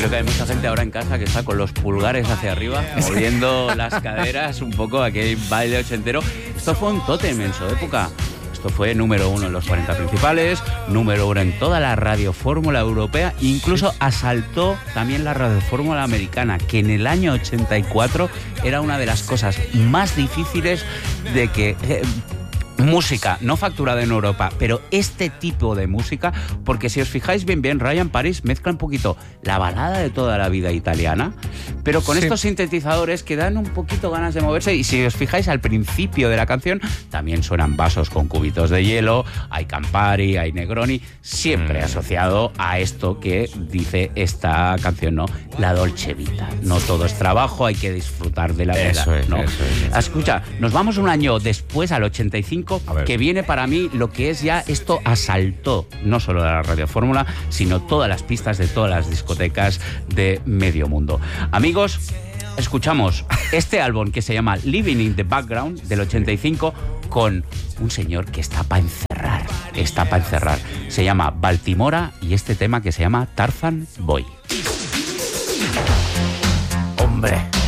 creo que hay mucha gente ahora en casa que está con los pulgares hacia arriba, moviendo las caderas un poco, aquel baile ochentero. Esto fue un tótem en su época. Esto fue número 1 en los 40 principales, número 1 en toda la radiofórmula europea, incluso asaltó también la radiofórmula americana, que en el año 84 era una de las cosas más difíciles de que... música no facturada en Europa, pero este tipo de música, porque si os fijáis bien, Ryan Paris mezcla un poquito la balada de toda la vida italiana, pero con estos sintetizadores que dan un poquito ganas de moverse, y si os fijáis al principio de la canción, también suenan vasos con cubitos de hielo, hay Campari, hay Negroni, siempre asociado a esto que dice esta canción, ¿no? La Dolce Vita. No todo es trabajo, hay que disfrutar de la vida. Eso es, ¿no? eso es. Escucha, nos vamos un año después, al 85, que viene para mí lo que es ya, esto asaltó no solo la radiofórmula, sino todas las pistas de todas las discotecas de medio mundo. Amigos, escuchamos este álbum que se llama Living in the Background del 85 con un señor que está para encerrar. Se llama Baltimora y este tema que se llama Tarzan Boy. Hombre.